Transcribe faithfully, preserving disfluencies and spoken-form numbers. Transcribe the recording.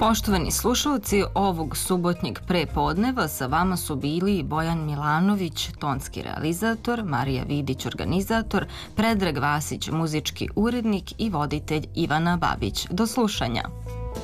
Poštovani slušalci, ovog subotnjeg prepodneva sa vama su bili Bojan Milanović, tonski realizator, Marija Vidić, organizator, Predrag Vasić, muzički urednik i voditelj Ivana Babić. Do slušanja.